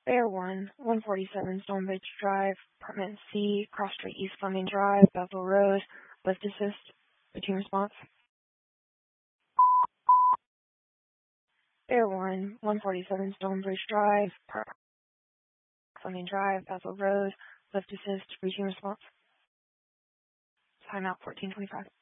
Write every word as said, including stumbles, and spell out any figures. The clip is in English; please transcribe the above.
Bear one, one forty-seven Stonebridge Drive, Apartment C, Cross Street East Fleming Drive, Bethel Road, lift assist, routine response. Bear one, one forty-seven Stonebridge Drive, Apartment Fleming Drive, Bethel Road, lift assist, routine response. Timeout fourteen twenty-five.